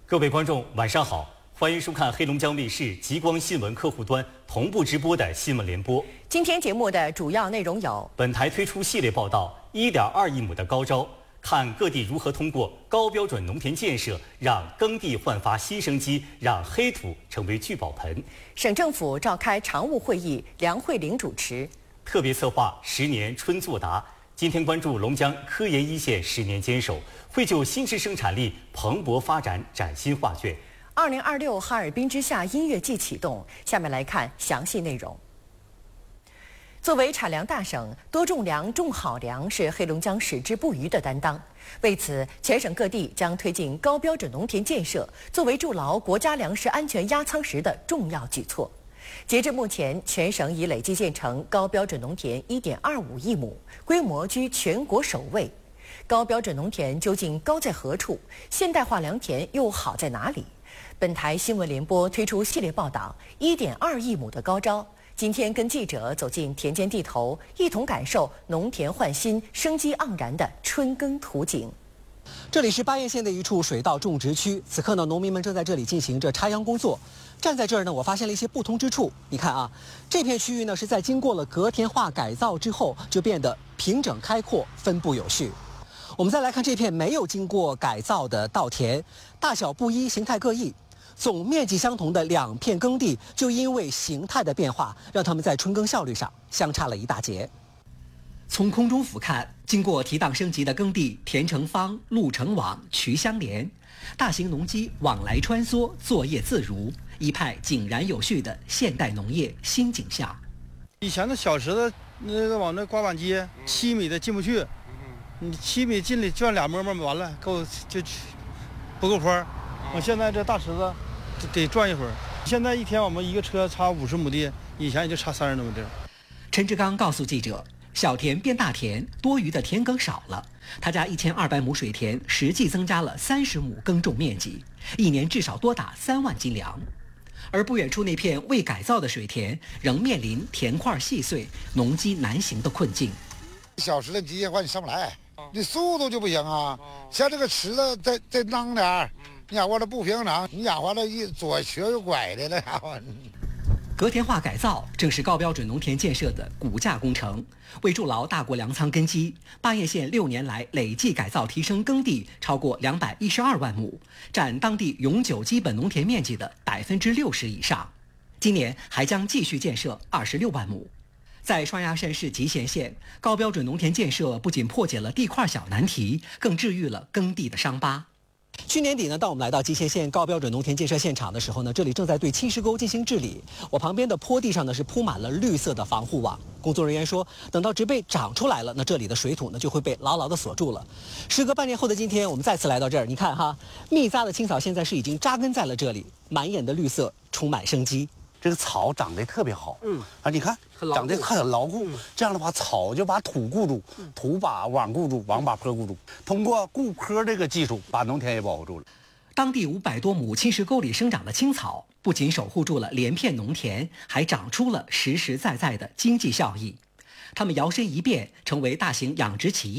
各位观众，晚上好，欢迎收看黑龙江卫视极光新闻客户端同步直播的新闻联播。 今天节目的主要内容有： 本台推出系列报道1.2亿亩的高招，看各地如何通过高标准农田建设，让耕地焕发新生机，让黑土成为聚宝盆。 省政府召开常务会议，梁慧玲主持。 特别策划10年春作答。今天关注龙江科研一线10年坚守，会就新质生产力蓬勃发展崭新画卷。 2026哈尔滨之夏音乐季启动，下面来看详细内容。作为产粮大省，多种粮、种好粮是黑龙江矢志不渝的担当。为此，全省各地将推进高标准农田建设，作为筑牢国家粮食安全压舱石的重要举措。截至目前，全省已累计建成高标准农田1.25亿亩，规模居全国首位。高标准农田究竟高在何处？现代化良田又好在哪里？本台新闻联播推出系列报道1.2亿亩的高招。今天跟记者走进田间地头，一同感受农田焕新、生机盎然的春耕图景。 这里是巴彦县的一处水稻种植区，此刻呢，农民们正在这里进行着插秧工作。站在这儿呢，我发现了一些不同之处。你看啊，这片区域呢是在经过了隔田化改造之后，就变得平整开阔、分布有序。我们再来看这片没有经过改造的稻田，大小不一，形态各异。总面积相同的2片耕地，就因为形态的变化，让他们在春耕效率上相差了一大截。从空中俯瞰，经过提档升级的耕地，田成方，路成网，渠相连，大型农机往来穿梭，作业自如，一派井然有序的现代农业新景象。 以前的小石子，那个往那刮板机7米的进不去，你7米进里转2摸摸完了，够就不够坡。我现在这大池子得转一会儿。现在一天我们一个车插50亩地，以前也就插30亩地。 陈志刚告诉记者，小田变大田，多余的田埂少了。他家1200亩水田实际增加了30亩耕种面积，一年至少多打3万斤粮。而不远处那片未改造的水田，仍面临田块细碎、农机难行的困境。 小石的机械化你上不来，你速度就不行啊。像这个池子再当点儿，你养活的不平整，你养活的左瘸右拐的了家伙。 隔田化改造正是高标准农田建设的骨架工程，为筑牢大国粮仓根基，巴彦县6年来累计改造提升耕地超过212万亩，占当地永久基本农田面积的60%以上。今年还将继续建设26万亩。在双鸭山市集贤县，高标准农田建设不仅破解了地块小难题，更治愈了耕地的伤疤。去年底呢，当我们来到集贤县高标准农田建设现场的时候呢，这里正在对侵蚀沟进行治理。我旁边的坡地上呢是铺满了绿色的防护网。工作人员说，等到植被长出来了，那这里的水土呢就会被牢牢地锁住了。时隔半年后的今天，我们再次来到这儿，你看哈，密匝的青草现在是已经扎根在了这里，满眼的绿色，充满生机。 这个草长得特别好，你看长得很牢固，这样的话草就把土固住，土把网固住，网把坡固住，通过固坡这个技术，把农田也保护住了。 当地500多亩侵蚀沟里生长的青草，不仅守护住了连片农田，还长出了实实在在的经济效益。它们摇身一变，成为大型养殖企业。